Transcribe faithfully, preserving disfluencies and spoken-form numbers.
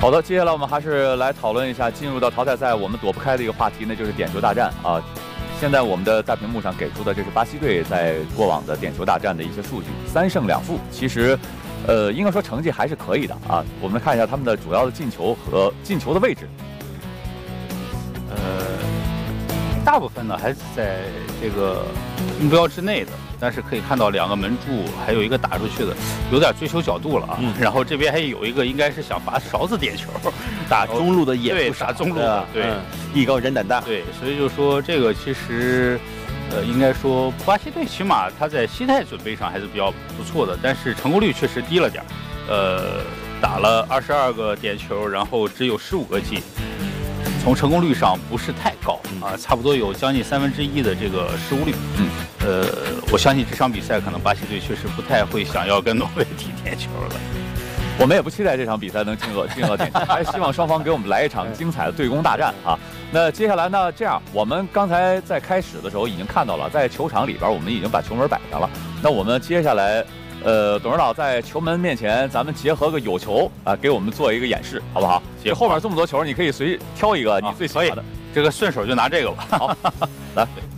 好的，接下来我们还是来讨论一下进入到淘汰赛我们躲不开的一个话题呢，就是点球大战啊。现在我们的大屏幕上给出的这是巴西队在过往的点球大战的一些数据，三胜两负，其实，呃，应该说成绩还是可以的啊。我们看一下他们的主要的进球和进球的位置。 呃，大部分呢还是在这个目标之内的，但是可以看到两个门柱，还有一个打出去的，有点追求角度了啊。嗯、然后这边还有一个应该是想罚勺子点球， 打中路的也不打中路的，对， 嗯、艺高人胆大， 对，所以就说这个其实。呃，应该说巴西队起码他在心态准备上还是比较不错的，但是成功率确实低了点儿。呃，打了二十二个点球，然后只有十五个进，从成功率上不是太高啊，差不多有将近三分之一的这个失误率。嗯，呃，我相信这场比赛可能巴西队确实不太会想要跟挪威踢点球了。 我们也不期待这场比赛能进入进入点球，还是希望双方给我们来一场精彩的对攻大战啊！那接下来呢？这样，我们刚才在开始的时候已经看到了，在球场里边我们已经把球门摆上了。那我们接下来，呃，董事长在球门面前，咱们结合个有球啊，给我们做一个演示，好不好？这后面这么多球，你可以随挑一个你最喜欢的， 这个顺手就拿这个吧。 好，来。